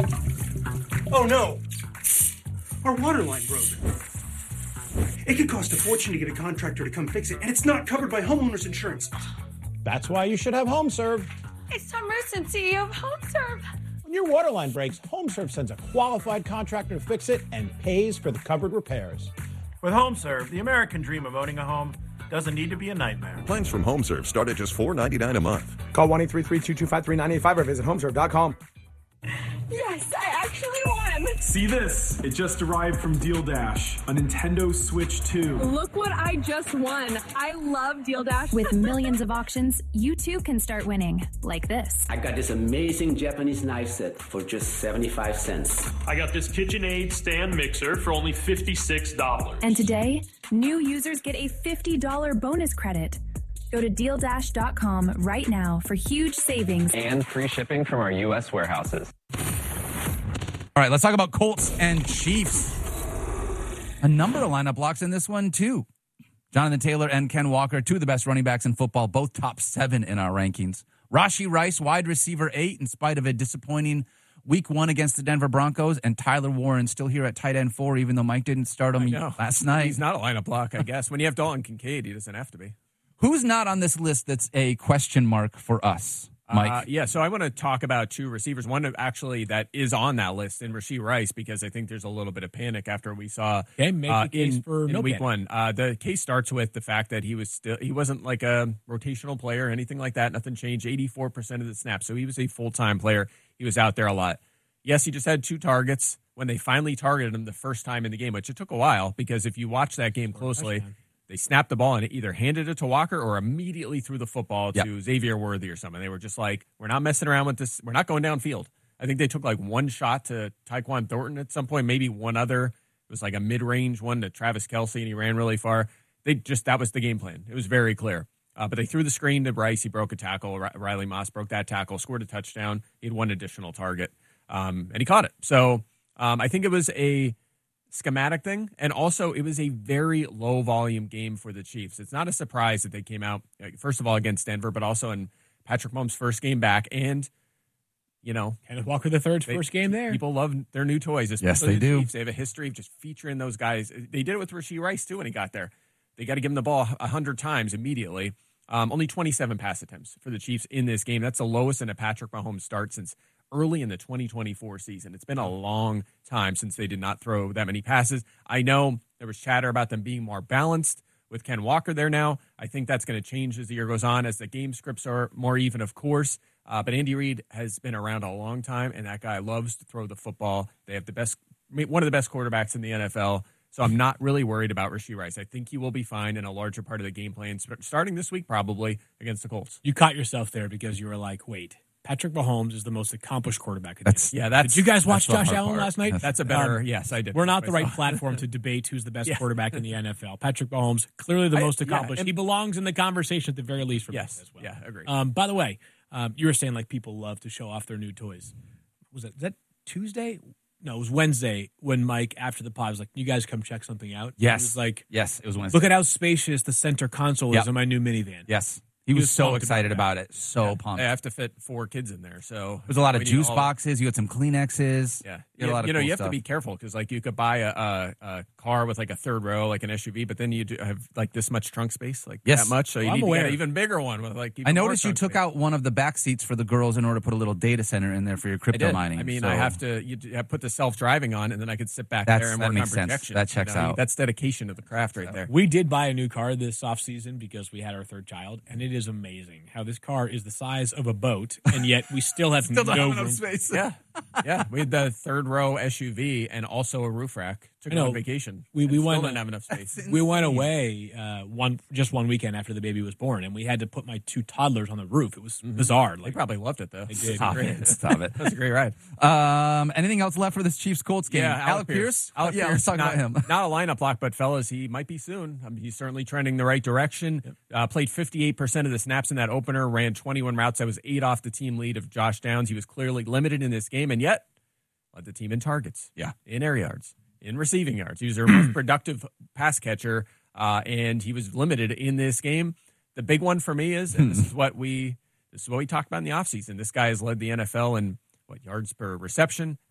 Oh no! Our water line broke. It could cost a fortune to get a contractor to come fix it, and it's not covered by homeowners insurance. That's why you should have HomeServe. It's Tom Merson, CEO of HomeServe. When your water line breaks, HomeServe sends a qualified contractor to fix it and pays for the covered repairs. With HomeServe, the American dream of owning a home doesn't need to be a nightmare. Plans from HomeServe start at just $4.99 a month. Call 1-833-225-3985 or visit homeserve.com. Yes, I actually won. See this? It just arrived from Deal Dash, a Nintendo Switch 2. Look what I just won. I love Deal Dash. With millions of auctions, you too can start winning, like this. I got this amazing Japanese knife set for just 75 cents. I got this KitchenAid stand mixer for only $56. And today, new users get a $50 bonus credit. Go to DealDash.com right now for huge savings. And free shipping from our U.S. warehouses. All right, let's talk about Colts and Chiefs. A number of lineup blocks in this one, too. Jonathan Taylor and Ken Walker, two of the best running backs in football, both top 7 in our rankings. Rashee Rice, wide receiver 8, in spite of a disappointing week 1 against the Denver Broncos, and Tyler Warren still here at tight end 4, even though Mike didn't start him last night. He's not a lineup block, I guess. When you have Dalton Kincaid, he doesn't have to be. Who's not on this list that's a question mark for us, Mike? So I want to talk about 2 receivers. One actually that is on that list in Rashee Rice, because I think there's a little bit of panic after we saw make the case for in no week panic. 1. The case starts with the fact that he wasn't like a rotational player or anything like that. Nothing changed. 84% of the snaps, so he was a full-time player. He was out there a lot. Yes, he just had 2 targets when they finally targeted him the first time in the game, which it took a while, because if you watch that game closely, they snapped the ball and it either handed it to Walker or immediately threw the football to Xavier Worthy or something. They were just like, we're not messing around with this. We're not going downfield. I think they took like 1 shot to Tyquan Thornton at some point, maybe one other. It was like a mid-range one to Travis Kelce, and he ran really far. That was the game plan. It was very clear. But they threw the screen to Rice. He broke a tackle. Riley Moss broke that tackle, scored a touchdown. He had 1 additional target, and he caught it. So I think it was a schematic thing, and also it was a very low volume game for the Chiefs. It's not a surprise that they came out, first of all, against Denver, but also in Patrick Mahomes' first game back, and Kenneth Walker III's first game there. People love their new toys. Yes, they do. Chiefs. They have a history of just featuring those guys. They did it with Rashee Rice too when he got there. They got to give him the ball 100 times immediately. Only 27 pass attempts for the Chiefs in this game. That's the lowest in a Patrick Mahomes start since early in the 2024 season. It's been a long time since they did not throw that many passes. I know there was chatter about them being more balanced with Ken Walker there now. I think that's going to change as the year goes on, as the game scripts are more even, of course. But Andy Reid has been around a long time, and that guy loves to throw the football. They have one of the best quarterbacks in the NFL. So I'm not really worried about Rashee Rice. I think he will be fine in a larger part of the game plan, starting this week probably against the Colts. You caught yourself there because you were like, wait, Patrick Mahomes is the most accomplished quarterback in the NFL. Did you guys watch Josh Allen last night? That's a better, yes, I did. We're not the right platform to debate who's the best quarterback in the NFL. Patrick Mahomes, clearly the most accomplished. He belongs in the conversation at the very least for me as well. Yeah, agree. By the way, you were saying like people love to show off their new toys. Was that Tuesday? No, it was Wednesday when Mike, after the pod, was like, you guys come check something out? Yes. It was like, yes, it was Wednesday. Look at how spacious the center console is in my new minivan. Yes. He was so excited about it. So pumped. I have to fit 4 kids in there. So there's a lot of juice boxes. You had some Kleenexes. Yeah. You had a lot of cool you have stuff. to be careful because like you could buy a car with like a 3rd row, like an SUV, but then you do have like this much trunk space, like that much. So you need to get an even bigger one with like. I noticed you took out one of the back seats for the girls in order to put a little data center in there for your crypto mining. I mean, so. I have to put the self-driving on, and then I could sit back there and work on projection. That checks out. That's dedication to the craft right there. We did buy a new car this offseason because we had our 3rd child, and it is amazing how this car is the size of a boat, and yet we still have no room. Space. Yeah. We had the 3rd row SUV and also a roof rack. Took it on vacation. We still didn't have enough space. We went away one weekend after the baby was born, and we had to put my 2 toddlers on the roof. It was bizarre. They probably loved it though. They did. Stop it. That was a great ride. Anything else left for this Chiefs Colts game? Yeah, Alec Pierce. Let's talk about him. Not a lineup block, but fellas, he might be soon. He's certainly trending the right direction. Played 58% of the snaps in that opener. Ran 21 routes. That was 8 off the team lead of Josh Downs. He was clearly limited in this game, and yet led the team in targets. Yeah, in air yards, in receiving yards. He was their most productive pass catcher, and he was limited in this game. The big one for me is, and this is what we talked about in the offseason. This guy has led the NFL in yards per reception,